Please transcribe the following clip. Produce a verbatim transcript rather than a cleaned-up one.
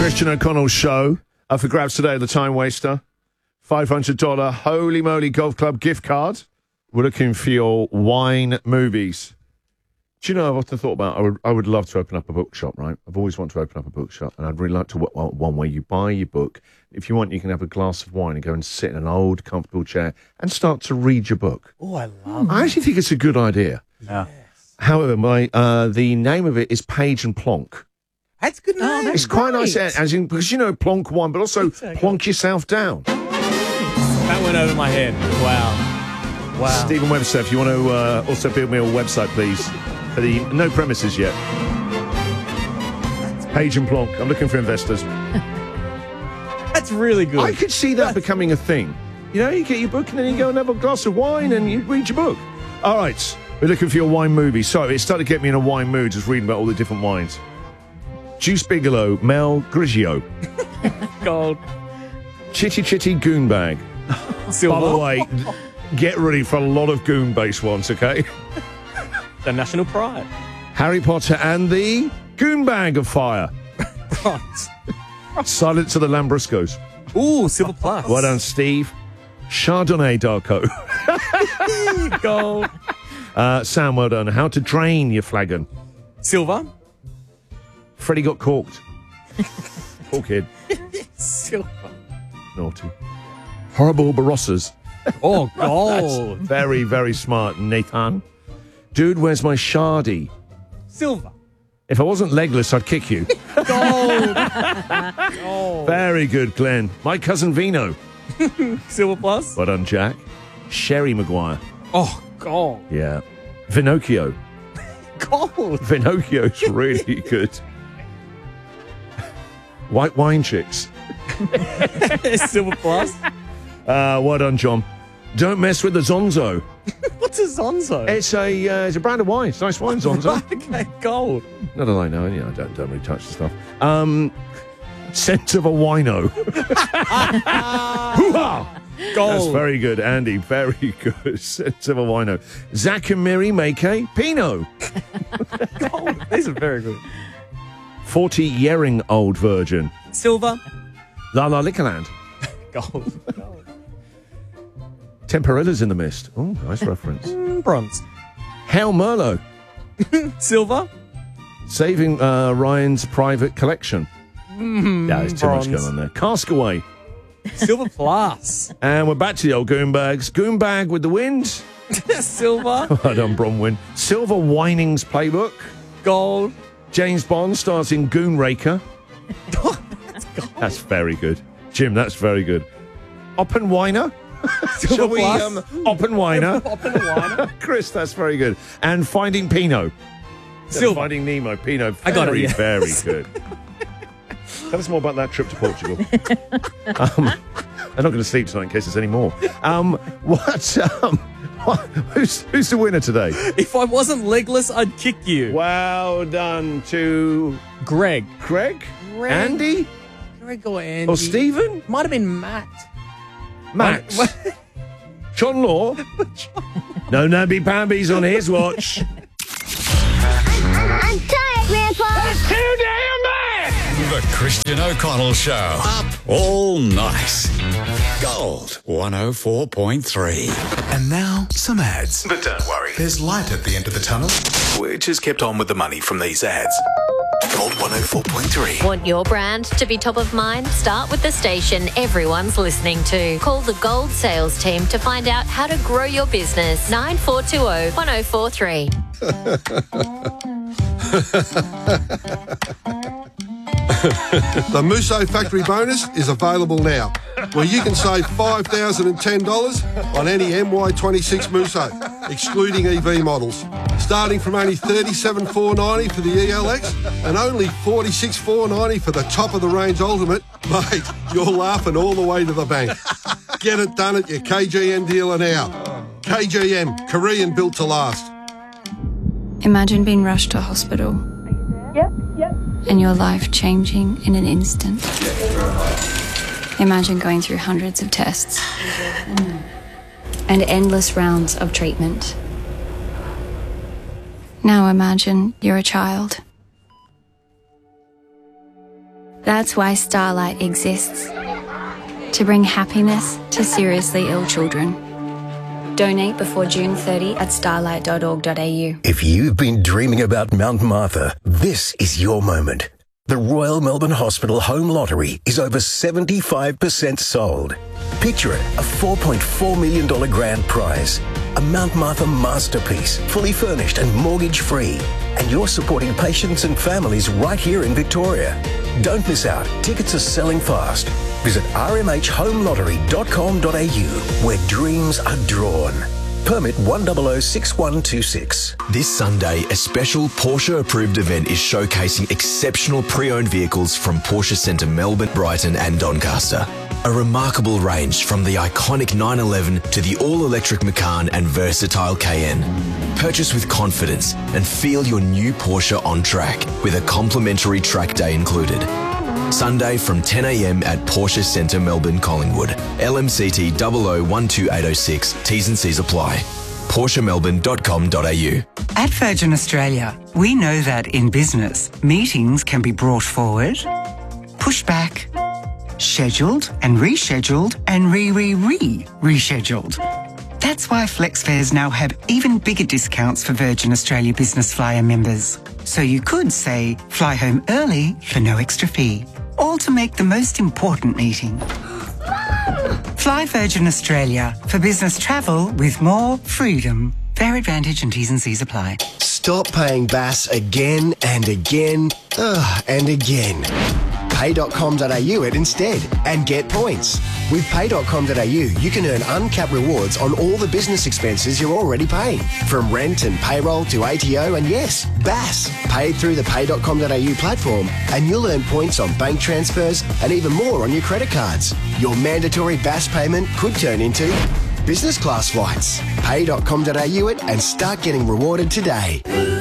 Christian O'Connell Show. Up for grabs today, the Time Waster. five hundred dollars Holy Moly Golf Club gift card. We're looking for your wine movies. Do you know, I've often thought about, I would, I would love to open up a bookshop, right? I've always wanted to open up a bookshop, and I'd really like to, well, one where you buy your book. If you want, you can have a glass of wine and go and sit in an old, comfortable chair and start to read your book. Oh, I love I actually think it's a good idea. Yeah. However, my uh, the name of it is Page and Plonk. That's a good name. Oh, It's quite nice, as in, because, you know, plonk wine, but also plonk yourself down. That went over my head. Wow. Wow. Stephen Webster, if you want to uh, also build me a website, please. For the no premises yet. Page and Plonk. I'm looking for investors. That's really good. I could see that becoming a thing. You know, you get your book and then you go and have a glass of wine and you read your book. All right, we're looking for your wine movie. So it started to get me in a wine mood, just reading about all the different wines. Juice Bigelow, Mel Grigio. Gold. Chitty Chitty Goonbag. Silver. By the way, get ready for a lot of goon-based ones, okay? The national pride. Harry Potter and the Goonbag of Fire. Right. Silence of the Lambruscos. Ooh, Silver Plus. Well done, Steve. Chardonnay Darko. Gold. Uh, Sam, well done. How to Drain Your Flagon. Silver. Freddie Got Corked. Poor kid. Silver. Naughty. Horrible Barossas. Oh, gold. Very, very smart, Nathan. Dude, where's my shardy? Silver. If I wasn't legless, I'd kick you. Gold. Gold. Very good, Glenn. My cousin Vino. Silver Plus. Well done, Jack. Sherry Maguire. Oh, gold. Yeah. Vinocchio. Gold. Vinocchio's really good. White Wine Chicks. Silver Plus. Uh, well done, John. Don't mess with the Zonzo. What's a Zonzo? It's a uh, it's a brand of wine. It's nice wine, Zonzo. Okay, gold. Not that I know. You know, I don't, don't really touch the stuff. Um, Scent of a Wino. Hoo-ha! Gold. That's very good, Andy. Very good. Scent of a Wino. Zach and Miri make a Pinot. Gold. These are very good. forty-yearing old virgin. Silver. La La Liquorland. Gold. Gold. Temperillas in the Mist. Oh, nice reference. Mm, bronze. Hal Merlot. Silver. Saving uh, Ryan's Private Collection. Mm, Yeah, there's too bronze. much going on there. Castaway. Silver Plus. And we're back to the old Goonbags. Goonbag with the Wind. Silver. Well done, Bronwyn. Silver Whinings Playbook. Gold. James Bond stars in Goonraker. That's gold. That's very good. Jim, that's very good. Oppenweiner. Silver Shall we, Plus. um, Oppenweiner. Oppenweiner. Chris, that's very good. And Finding Pinot. Silver. Finding Nemo. Pinot. Very, I got it, yeah. very good. Tell us more about that trip to Portugal. um, I'm not going to sleep tonight in case there's any more. Um, what, um, what, who's, who's the winner today? If I wasn't legless, I'd kick you. Well done to Greg. Greg, Greg. Andy, Greg or Andy. or Stephen, Might have been Matt. Max, John Law. No namby-pambies on his watch. I'm tired, Grandpa. That's too damn bad! The Christian O'Connell Show. Up all night. Gold one oh four point three. And now, some ads. But don't worry, There's light at the end of the tunnel. we're just kept on with the money from these ads. Gold one oh four point three. Want your brand to be top of mind? Start with the station everyone's listening to. Call the Gold sales team to find out how to grow your business. nine four two zero, one zero four three. The Musso Factory Bonus is available now, where you can save five thousand ten dollars on any M Y twenty-six Musso, excluding E V models. Starting from only thirty-seven thousand four hundred ninety dollars for the E L X and only forty-six thousand four hundred ninety dollars for the top-of-the-range Ultimate, mate, you're laughing all the way to the bank. Get it done at your K G M dealer now. K G M, Korean built to last. Imagine being rushed to hospital. Yep, yep. And your life changing in an instant. Imagine going through hundreds of tests and endless rounds of treatment. Now imagine you're a child. That's why Starlight exists. To bring happiness to seriously ill children. Donate before June thirtieth at starlight dot org dot a u. If you've been dreaming about Mount Martha, this is your moment. The Royal Melbourne Hospital Home Lottery is over seventy-five percent sold. Picture it, a four point four million dollars grand prize. A Mount Martha masterpiece, fully furnished and mortgage-free. And you're supporting patients and families right here in Victoria. Don't miss out. Tickets are selling fast. Visit r m h home lottery dot com dot a u, where dreams are drawn. Permit one zero zero six one two six. This Sunday, a special Porsche-approved event is showcasing exceptional pre-owned vehicles from Porsche Centre Melbourne, Brighton and Doncaster. A remarkable range from the iconic nine eleven to the all-electric Macan and versatile Cayenne. Purchase with confidence and feel your new Porsche on track with a complimentary track day included. Sunday from ten a m at Porsche Centre Melbourne, Collingwood. L M C T zero zero one two eight zero six. T's and C's apply. Porsche Melbourne dot com dot a u. At Virgin Australia, we know that in business, meetings can be brought forward, pushed back, scheduled and rescheduled and re-re-re-rescheduled. That's why FlexFares now have even bigger discounts for Virgin Australia Business Flyer members. So you could say, fly home early for no extra fee. All to make the most important meeting. Fly Virgin Australia for business travel with more freedom. Fair advantage and T's and C's apply. Stop paying B A S again and again ugh, and again. pay dot com dot a u it instead and get points. With pay dot com dot a u, you can earn uncapped rewards on all the business expenses you're already paying. From rent and payroll to A T O and yes, B A S. Paid through the pay dot com dot a u platform and you'll earn points on bank transfers and even more on your credit cards. Your mandatory B A S payment could turn into business class flights. pay dot com dot a u it and start getting rewarded today.